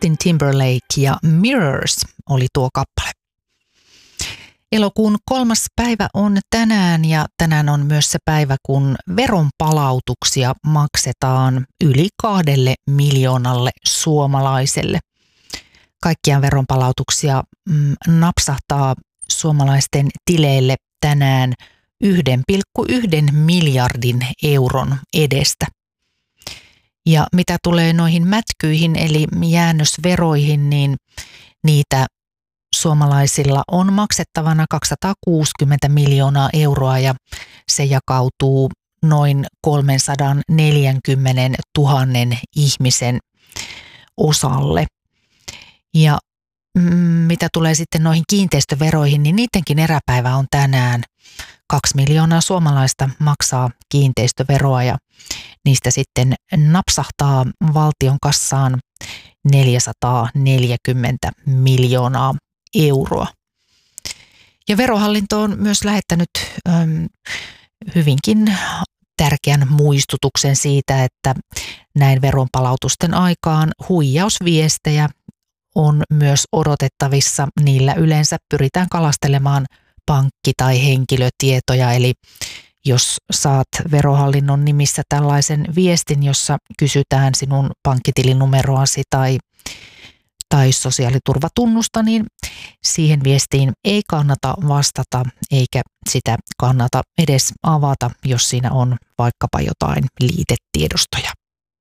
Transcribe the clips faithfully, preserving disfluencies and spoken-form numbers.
Justin Timberlake ja Mirrors oli tuo kappale. Elokuun kolmas päivä on tänään ja tänään on myös se päivä, kun veronpalautuksia maksetaan yli kahdelle miljoonalle suomalaiselle. Kaikkiaan veronpalautuksia mm, napsahtaa suomalaisten tileille tänään yksi pilkku yksi miljardin euron edestä. Ja mitä tulee noihin mätkyihin eli jäännösveroihin, niin niitä suomalaisilla on maksettavana kaksisataakuusikymmentä miljoonaa euroa ja se jakautuu noin kolmesataaneljäkymmentätuhatta ihmisen osalle. Ja mm, mitä tulee sitten noihin kiinteistöveroihin, niin niidenkin eräpäivä on tänään. Kaksi miljoonaa suomalaista maksaa kiinteistöveroa ja niistä sitten napsahtaa valtion kassaan neljäsataaneljäkymmentä miljoonaa euroa. Ja Verohallinto on myös lähettänyt äm, hyvinkin tärkeän muistutuksen siitä, että näin veronpalautusten aikaan huijausviestejä on myös odotettavissa. Niillä yleensä pyritään kalastelemaan pankki- tai henkilötietoja, eli jos saat Verohallinnon nimissä tällaisen viestin, jossa kysytään sinun pankkitilinumeroasi tai, tai sosiaaliturvatunnusta, niin siihen viestiin ei kannata vastata eikä sitä kannata edes avata, jos siinä on vaikkapa jotain liitetiedostoja.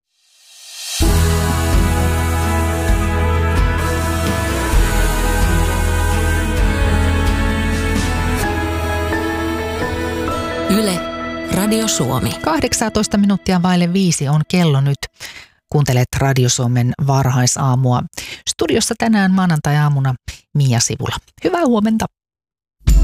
Yle, Radio Suomi. kahdeksantoista minuuttia vaille viisi on kello nyt. Kuuntelet Radio Suomen varhaisaamua. Studiossa tänään maanantai-aamuna Mia Sivula. Hyvää huomenta.